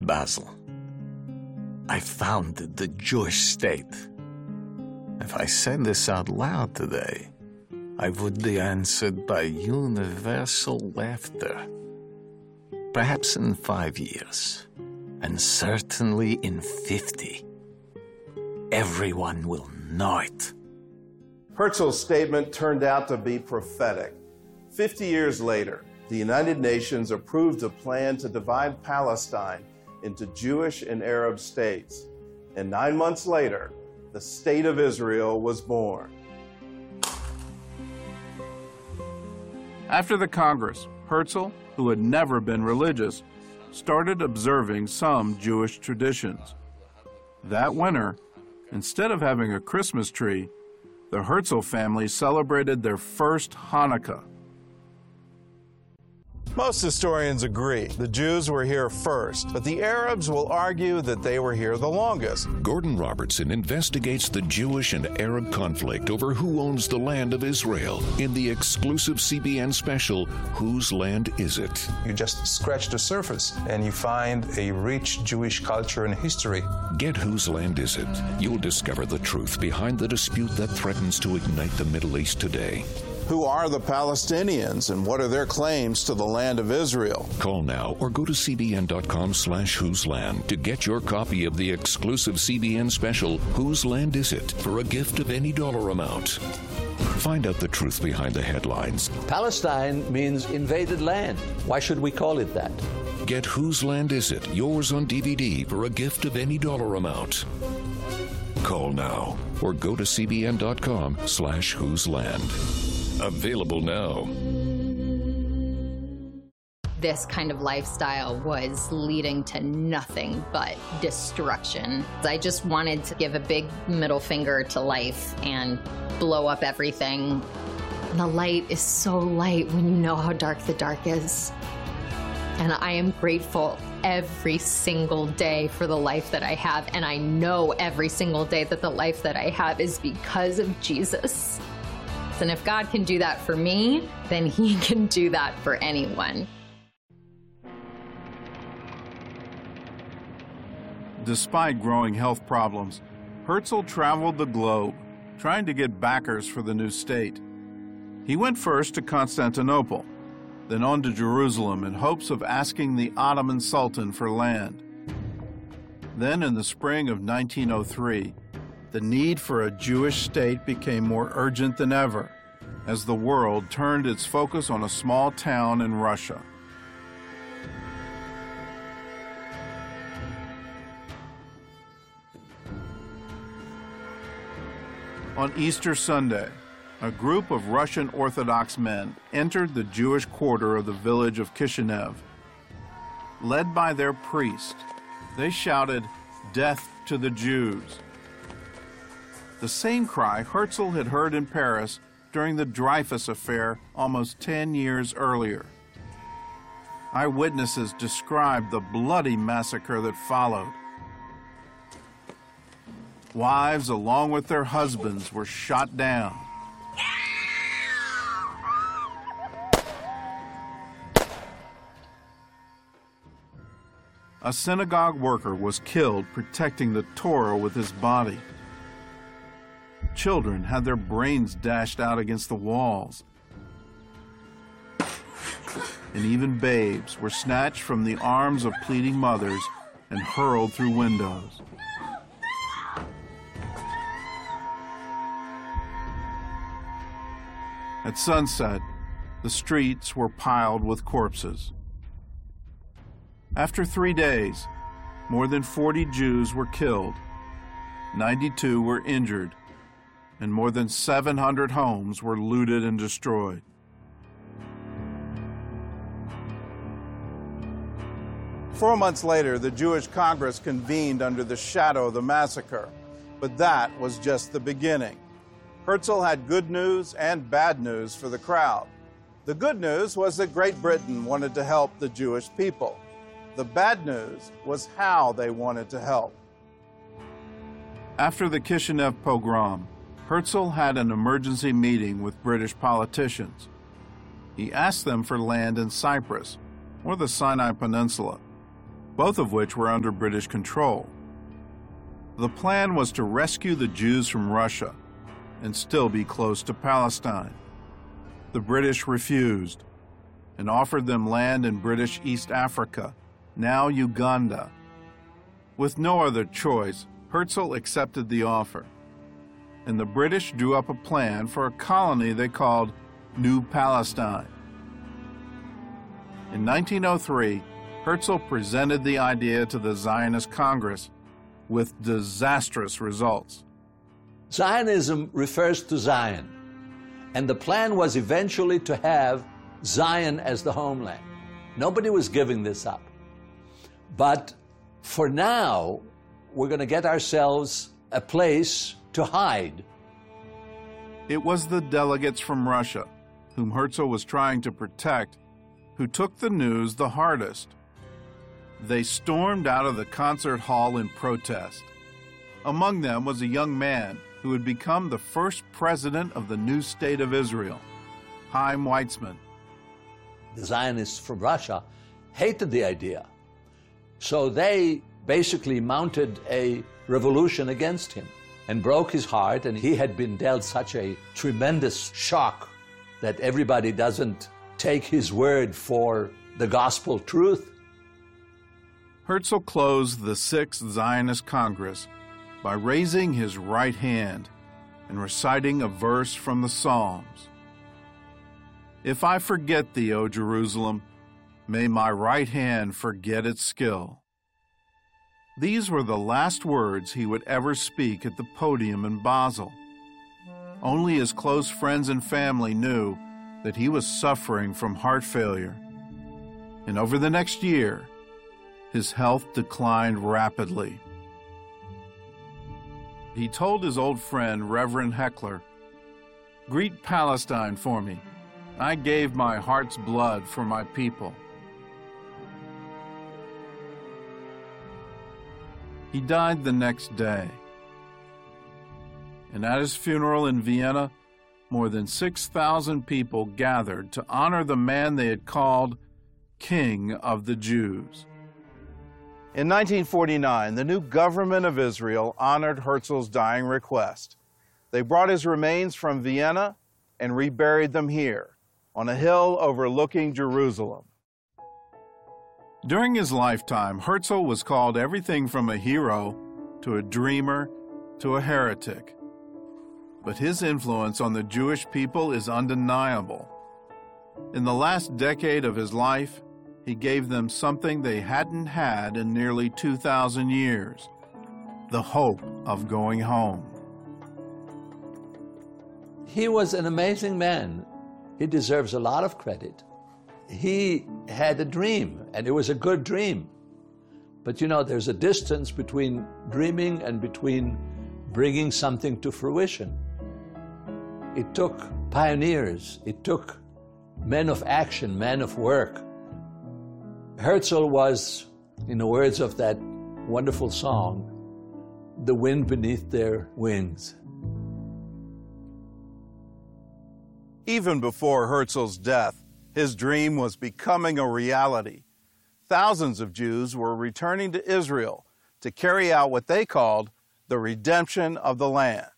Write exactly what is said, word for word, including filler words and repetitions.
Basil, I founded the Jewish state. If I said this out loud today, I would be answered by universal laughter. Perhaps in five years, and certainly in fifty, everyone will know it. Herzl's statement turned out to be prophetic. Fifty years later, the United Nations approved a plan to divide Palestine into Jewish and Arab states. And nine months later, the State of Israel was born. After the Congress, Herzl, who had never been religious, started observing some Jewish traditions. That winter, instead of having a Christmas tree, the Herzl family celebrated their first Hanukkah. Most historians agree the Jews were here first, but the Arabs will argue that they were here the longest. Gordon Robertson investigates the Jewish and Arab conflict over who owns the land of Israel in the exclusive C B N special, Whose Land Is It? You just scratch the surface and you find a rich Jewish culture and history. Get Whose Land Is It? You'll discover the truth behind the dispute that threatens to ignite the Middle East today. Who are the Palestinians and what are their claims to the land of Israel? Call now or go to cbn.com slash whose land to get your copy of the exclusive C B N special, Whose Land Is It? For a gift of any dollar amount. Find out the truth behind the headlines. Palestine means invaded land. Why should we call it that? Get Whose Land Is It? Yours on D V D for a gift of any dollar amount. Call now or go to cbn.com slash whose land. Available now. This kind of lifestyle was leading to nothing but destruction. I just wanted to give a big middle finger to life and blow up everything. The light is so light when you know how dark the dark is. And I am grateful every single day for the life that I have. And I know every single day that the life that I have is because of Jesus. And if God can do that for me, then he can do that for anyone. Despite growing health problems, Herzl traveled the globe, trying to get backers for the new state. He went first to Constantinople, then on to Jerusalem in hopes of asking the Ottoman Sultan for land. Then in the spring of nineteen oh three, the need for a Jewish state became more urgent than ever as the world turned its focus on a small town in Russia. On Easter Sunday, a group of Russian Orthodox men entered the Jewish quarter of the village of Kishinev. Led by their priest, they shouted, "Death to the Jews." The same cry Herzl had heard in Paris during the Dreyfus affair almost ten years earlier. Eyewitnesses described the bloody massacre that followed. Wives, along with their husbands, were shot down. A synagogue worker was killed protecting the Torah with his body. Children had their brains dashed out against the walls. And even babes were snatched from the arms of pleading mothers and hurled through windows. At sunset, the streets were piled with corpses. After three days, more than forty Jews were killed, ninety-two were injured, and more than seven hundred homes were looted and destroyed. Four months later, the Jewish Congress convened under the shadow of the massacre. But that was just the beginning. Herzl had good news and bad news for the crowd. The good news was that Great Britain wanted to help the Jewish people. The bad news was how they wanted to help. After the Kishinev pogrom, Herzl had an emergency meeting with British politicians. He asked them for land in Cyprus, or the Sinai Peninsula. both of which were under British control. The plan was to rescue the Jews from Russia and still be close to Palestine. The British refused and offered them land in British East Africa, now Uganda. With no other choice, Herzl accepted the offer, and the British drew up a plan for a colony they called New Palestine. In nineteen oh three, Herzl presented the idea to the Zionist Congress with disastrous results. Zionism refers to Zion, and the plan was eventually to have Zion as the homeland. Nobody was giving this up. But for now, we're going to get ourselves a place to hide. It was the delegates from Russia, whom Herzl was trying to protect, who took the news the hardest. They stormed out of the concert hall in protest. Among them was a young man who would become the first president of the new state of Israel, Chaim Weizmann. The Zionists from Russia hated the idea, so they basically mounted a revolution against him and broke his heart, and he had been dealt such a tremendous shock that everybody doesn't take his word for the gospel truth. Herzl closed the Sixth Zionist Congress by raising his right hand and reciting a verse from the Psalms. If I forget thee, O Jerusalem, may my right hand forget its skill. These were the last words he would ever speak at the podium in Basel. Only his close friends and family knew that he was suffering from heart failure. And over the next year, his health declined rapidly. He told his old friend, Reverend Heckler, "Greet Palestine for me. I gave my heart's blood for my people." He died the next day. And at his funeral in Vienna, more than six thousand people gathered to honor the man they had called King of the Jews. In nineteen forty-nine, the new government of Israel honored Herzl's dying request. They brought his remains from Vienna and reburied them here, on a hill overlooking Jerusalem. During his lifetime, Herzl was called everything from a hero to a dreamer to a heretic. But his influence on the Jewish people is undeniable. In the last decade of his life, he gave them something they hadn't had in nearly two thousand years, the hope of going home. He was an amazing man. He deserves a lot of credit. He had a dream, and it was a good dream. But you know, there's a distance between dreaming and between bringing something to fruition. It took pioneers. It took men of action, men of work. Herzl was, in the words of that wonderful song, the wind beneath their wings. Even before Herzl's death, his dream was becoming a reality. Thousands of Jews were returning to Israel to carry out what they called the redemption of the land.